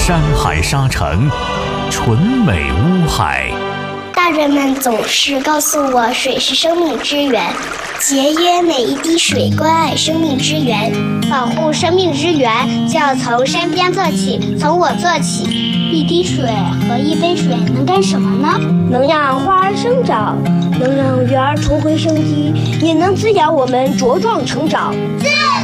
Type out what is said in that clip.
山海沙城，纯美乌海。 大人们总是告诉我，水是生命之源，节约每一滴水，关爱生命之源，保护生命之源，就要从身边做起，从我做起。一滴水和一杯水能干什么呢？ 能让花儿生长，能让鱼儿重回生机，也能滋养我们茁壮成长。 对。